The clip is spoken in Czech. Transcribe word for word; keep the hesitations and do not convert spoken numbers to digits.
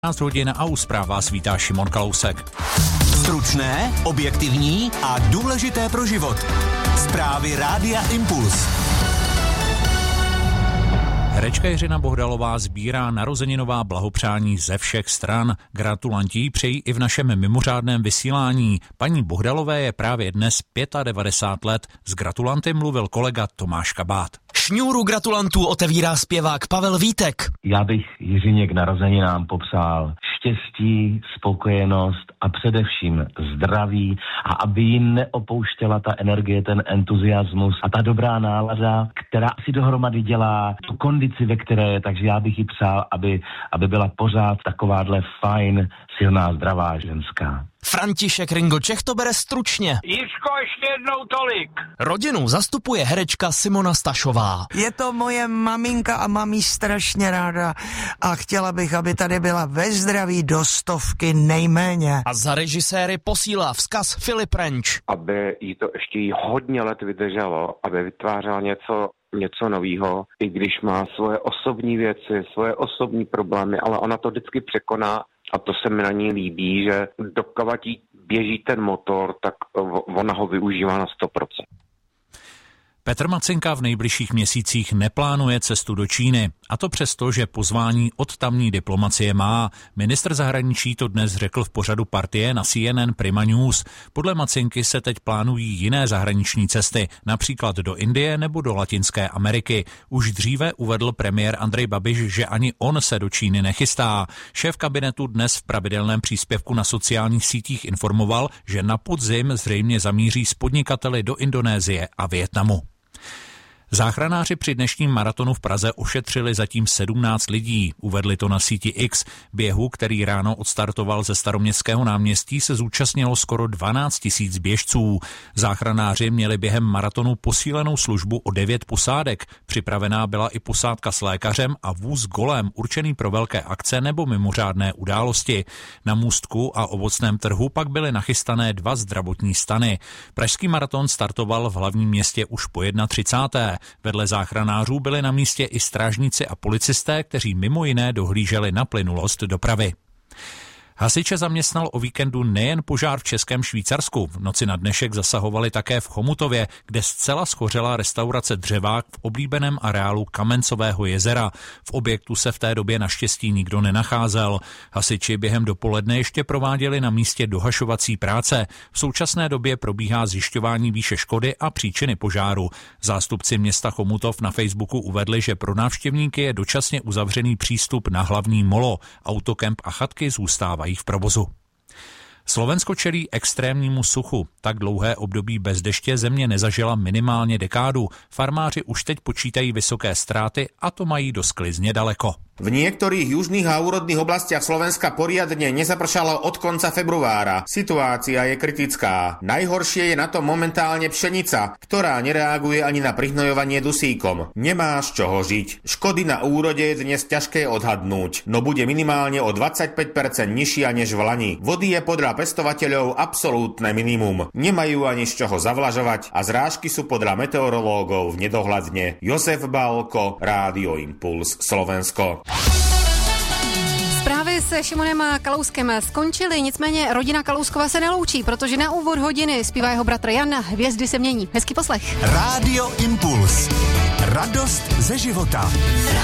dvanáct hodin a u zpráv vás vítá Šimon Kalousek. Stručné, objektivní a důležité pro život. Zprávy Rádia Impuls. Herečka Jiřina Bohdalová sbírá narozeninová blahopřání ze všech stran. Gratulanti jí přejí i v našem mimořádném vysílání. Paní Bohdalové je právě dnes devadesát pět let. S gratulanty mluvil kolega Tomáš Kabát. Šňůru gratulantů otevírá zpěvák Pavel Vítek. Já bych Jiřině k narozeninám popřál štěstí, spokojenost a především zdraví a aby ji neopouštěla ta energie, ten entuziasmus a ta dobrá nálada, která si dohromady dělá tu kondici, ve které je, takže já bych jí přál, aby, aby byla pořád takováhle fajn, silná, zdravá ženská. František Ringo Čech to bere stručně. Jiřko, ještě jednou tolik. Rodinu zastupuje herečka Simona Stašová. Je to moje maminka a mám jí strašně ráda a chtěla bych, aby tady byla ve zdraví do stovky nejméně. A za režiséry posílá vzkaz Filip Renč. Aby jí to ještě jí hodně let vydrželo, aby vytvářela něco něco novýho, i když má svoje osobní věci, svoje osobní problémy, ale ona to vždycky překoná a to se mi na ní líbí, že dokud jí běží ten motor, tak ona ho využívá na sto procent. Petr Macinka v nejbližších měsících neplánuje cestu do Číny. A to přesto, že pozvání od tamní diplomacie má. Ministr zahraničí to dnes řekl v pořadu Partie na C N N Prima News. Podle Macinky se teď plánují jiné zahraniční cesty, například do Indie nebo do Latinské Ameriky. Už dříve uvedl premiér Andrej Babiš, že ani on se do Číny nechystá. Šéf kabinetu dnes v pravidelném příspěvku na sociálních sítích informoval, že na podzim zřejmě zamíří s podnikateli do Indonésie a Vietnamu. Záchranáři při dnešním maratonu v Praze ošetřili zatím sedmnáct lidí, uvedli to na síti X. Běhu, který ráno odstartoval ze Staroměstského náměstí, se zúčastnilo skoro dvanáct tisíc běžců. Záchranáři měli během maratonu posílenou službu o devět posádek. Připravená byla i posádka s lékařem a vůz golem určený pro velké akce nebo mimořádné události. Na můstku a ovocném trhu pak byly nachystané dva zdravotní stany. Pražský maraton startoval v hlavním městě už po třicáté hodиně. Vedle záchranářů byli na místě i strážníci a policisté, kteří mimo jiné dohlíželi na plynulost dopravy. Hasiče zaměstnal o víkendu nejen požár v Českém Švýcarsku. V noci na dnešek zasahovali také v Chomutově, kde zcela schořela restaurace Dřevák v oblíbeném areálu Kamencového jezera. V objektu se v té době naštěstí nikdo nenacházel. Hasiči během dopoledne ještě prováděli na místě dohašovací práce. V současné době probíhá zjišťování výše škody a příčiny požáru. Zástupci města Chomutov na Facebooku uvedli, že pro návštěvníky je dočasně uzavřený přístup na hlavní molo. Autokemp a chatky zůstávají v provozu. Slovensko čelí extrémnímu suchu. Tak dlouhé období bez deště země nezažila minimálně dekádu. Farmáři už teď počítají vysoké ztráty a to mají do sklizně daleko. V niektorých južných a úrodných oblastiach Slovenska poriadne nezapršalo od konca februára. Situácia je kritická. Najhoršie je na to momentálne pšenica, ktorá nereaguje ani na prihnojovanie dusíkom. Nemá z čoho žiť. Škody na úrode je dnes ťažké odhadnúť, no bude minimálne o dvadsaťpäť percent nižšia než v lani. Vody je podľa pestovateľov absolútne minimum. Nemajú ani z čoho zavlažovať a zrážky sú podľa meteorológov v nedohľadne. Josef Balko, Rádio Impuls, Slovensko. Zprávy se Šimonem Kalouskem skončily, nicméně rodina Kalouskova se neloučí, protože na úvod hodiny zpívá jeho bratr Jan. Hvězdy se mění. Hezký poslech. Rádio Impuls. Radost ze života.